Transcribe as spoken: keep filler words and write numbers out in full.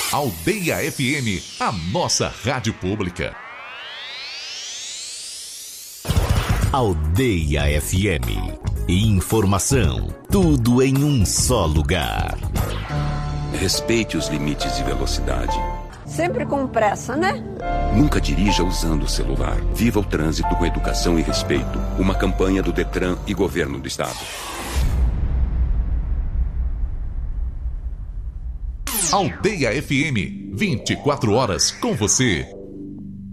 Aldeia F M, a nossa rádio pública. Aldeia F M. Informação, tudo em um só lugar. Respeite os limites de velocidade. Sempre com pressa, né? Nunca dirija usando o celular. Viva o trânsito com educação e respeito. Uma campanha do Detran e Governo do Estado. Aldeia F M, vinte e quatro horas com você.